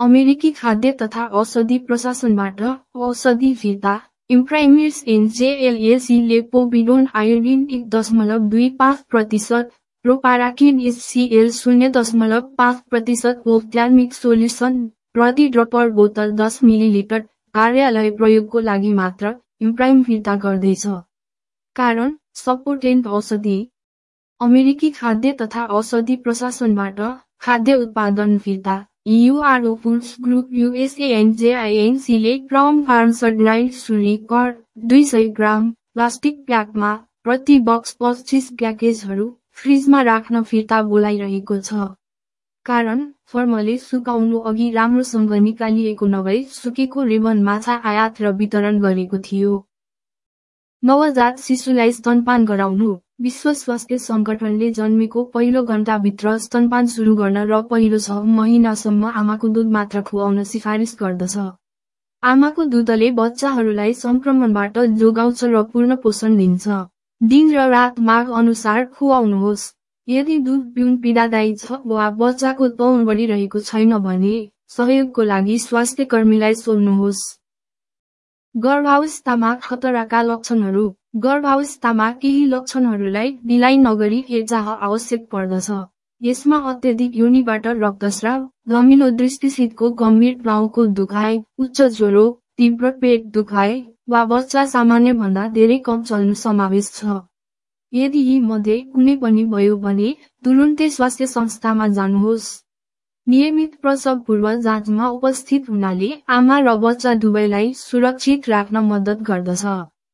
अमेरिकी खाद्य तथा औषधि प्रशासनबाट औषधि फिर्ता इम्प्राइमिर्स एनजेएलएसी ले पोभिडोन आयोडिन 1.25%, प्रोपाराकिन एचसीएल 0.5%, ओफ्थ्याल्मिक सोल्युसन प्रति ड्रपर बोतल 10 मिलिलिटर कार्यालय प्रयोगको लागि मात्र इम्प्राइम फिर्ता गर्दैछ। कारण सपोर्टेन्ट औषधि अमेरिकी खाद्य तथा औषधि प्रशासनबाट खाद्य उत्पादन फिर्ता युआरओ फूड्स ग्रुप यूएसएएनजेआईएनसी ले क्राउन फार्म्स ड्राइड सुरी कर 200 ग्राम प्लास्टिक प्याकमा प्रति बक्स 25 प्याकेजहरू फ्रिजमा राख्न फिर्ता बोलाइरहेको छ। कारण फर्मले सुकाउनु अघि राम्रोसँग निकालिएको नभई सुकेको रिबन माछा आयात र वितरण गरेको थियो। नवजात शिशुलाई स्तनपान गराउनु विश्व स्वास्थ्य संगठनले जन्मेको पहिलो घण्टाभित्र स्तनपान सुरु गर्न र पहिलो 6 महिनासम्म आमाको दुध मात्र खुवाउन सिफारिस गर्दछ। आमाको दुधले बच्चाहरूलाई संक्रमणबाट जोगाउँछ र पूर्ण पोषण दिन्छ। दिन र रात माग अनुसार खुवाउनुहोस्। यदि दुध पिउन पीडादायी छ वा बच्चाको तौल बढिरहेको छैन भने सहयोगको लागि स्वास्थ्य कर्मीलाई सोध्नुहोस्। गर्भावस्थामा खतराका लक्षणहरू गर्भावस्थामा केही लक्षणहरूलाई ढिलाइ नगरी हेरचाह आवश्यक पर्दछ। यसमा अत्यधिक योनिबाट रक्तस्राव, धमिलो दृष्टिसितको गम्भीर टाउको दुखाइ, उच्च ज्वरो, तीव्र पेट दुखाइ वा बच्चा सामान्य भन्दा धेरै कम चल्नु समावेश छ। यदि यी मध्ये कुनै पनि भयो भने तुरुन्तै स्वास्थ्य संस्थामा जानुहोस्। नियमित प्रसव पूर्व जाँचमा उपस्थित हुनाले आमा र बच्चा दुवैलाई सुरक्षित राख्न मद्दत गर्दछ।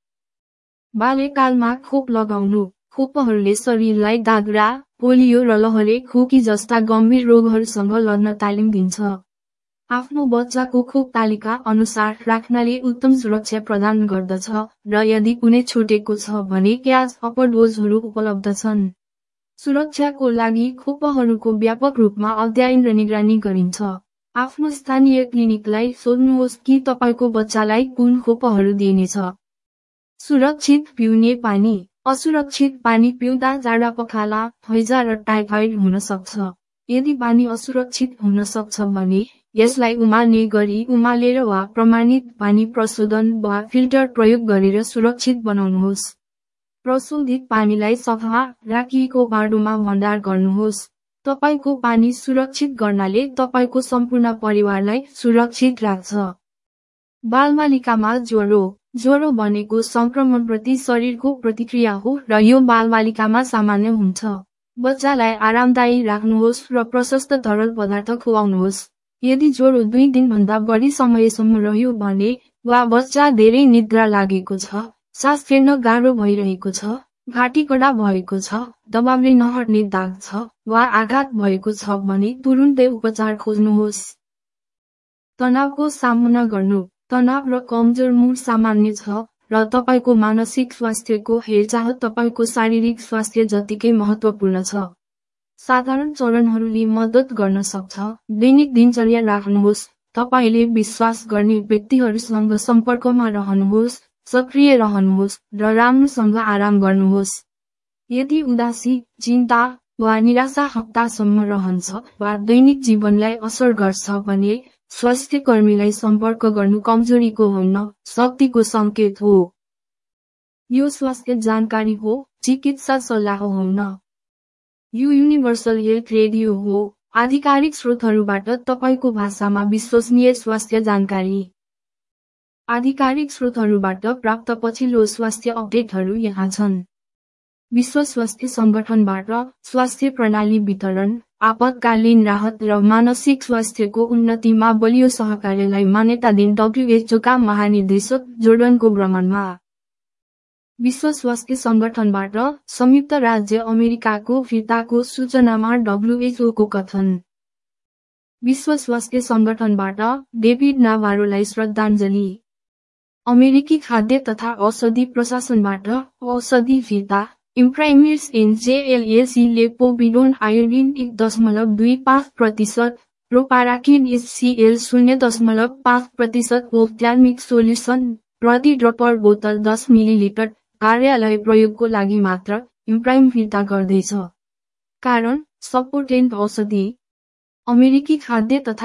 बाल्यकालमा खोप लगाउनु खोपहरूले शरीरलाई दादुरा, पोलियो र लहरे खोकी जस्ता गम्भीर रोगहरूसँग लड्न तालिम दिन्छ। आफ्नो बच्चाको खोप तालिका अनुसार राख्नाले उत्तम सुरक्षा प्रदान गर्दछ र यदि कुनै छुटेको छ भने क्याच अपर डोजहरू उपलब्ध छन्। सुरक्षाको लागि खोपहरूको व्यापक रूपमा अध्ययन र निगरानी गरिन्छ। आफ्नो स्थानीय क्लिनिकलाई सोध्नुहोस् कि तपाईको बच्चालाई कुन खोपहरू दिइनेछ। सुरक्षित पिउने पानी असुरक्षित पानी पिउँदा जाडा पखाला, हैजा र टाइफाइड हुन सक्छ। यदि पानी असुरक्षित हुन सक्छ भने यसलाई उमाल्ने गरी उमालेर वा प्रमाणित पानी प्रशोधन वा फिल्टर प्रयोग गरेर सुरक्षित बनाउनुहोस्। प्रशोधित पानीलाई सफा राखिएको बाटोमा भण्डार गर्नुहोस्। तपाईको पानी सुरक्षित गर्नाले तपाईको सम्पूर्ण परिवारलाई सुरक्षित राख्छ। बालबालिकामा ज्वरो भनेको संक्रमणप्रति शरीरको प्रतिक्रिया हो र यो बालबालिकामा सामान्य हुन्छ। बच्चालाई आरामदायी राख्नुहोस् र प्रशस्त तरल पदार्थ खुवाउनुहोस्। यदि ज्वरो 2 दिनभन्दा बढी समयसम्म रह्यो भने वा बच्चा धेरै निद्रा लागेको छ, सास फेर्न गाह्रो भइरहेको छ, घाँटी कडा भएको छ, दबावले नहट्ने दाग छ वा आघात भएको छ भने तुरुन्तै उपचार खोज्नुहोस्। तनावको सामना गर्नु तनाव र कमजोर मुड सामान्य छ र तपाईको मानसिक स्वास्थ्यको हेरचाह तपाईको शारीरिक स्वास्थ्य जतिकै महत्त्वपूर्ण छ। साधारण चरणहरूले मद्दत गर्न सक्छ। दैनिक दिनचर्या राख्नुहोस्। तपाईले विश्वास गर्ने व्यक्तिहरूसँग सम्पर्कमा रहनुहोस्, सक्रिय रहनुहोस् र राम्रोसँग आराम गर्नुहोस्। यदि उदासी, चिन्ता वा निराशा हप्तासम्म रहन्छ वा दैनिक जीवनलाई असर गर्छ भने स्वास्थ्य कर्मीलाई सम्पर्क गर्नु कमजोरीको होइन, शक्तिको संकेत हो। यो स्वास्थ्य जानकारी हो, चिकित्सा सल्लाह होइन। यो युनिभर्सल हेल्थ रेडियो हो, आधिकारिक स्रोतहरूबाट तपाईको भाषामा विश्वसनीय स्वास्थ्य जानकारी। आधिकारिक स्रोतहरूबाट प्राप्त पछिल्लो स्वास्थ्य अपडेटहरू यहाँ छन्। विश्व स्वास्थ्य संगठनबाट स्वास्थ्य प्रणाली वितरण, आपतकालीन राहत र मानसिक स्वास्थ्यको उन्नतिमा बलियो सहकार्यलाई मान्यता दिन WHO का महानिर्देशक जोर्डनको भ्रमणमा। विश्व स्वास्थ्य संगठनबाट संयुक्त राज्य अमेरिकाको फिर्ताको सूचनामा WHO को कथन। विश्व स्वास्थ्य संगठनबाट डेभिड नाभारोलाई श्रद्धाञ्जली। अमेरिकी खाद्य तथा औषधि प्रशासनबाट औषधि फिर्ता इम्प्राइमिर्स एनजेएलएसी ले पोभिडोन आयोडिन 1.25%, प्रोपाराकिन एचसीएल 0.5%, ओफ्थ्याल्मिक सोल्युसन प्रति ड्रपर बोतल 10 मिलिलिटर कार्यालय प्रयोगको लागि मात्र इम्प्राइम फिर्ता गर्दैछ। कारण सपोर्टेन्ट औषधि अमेरिकी खाद्य तथा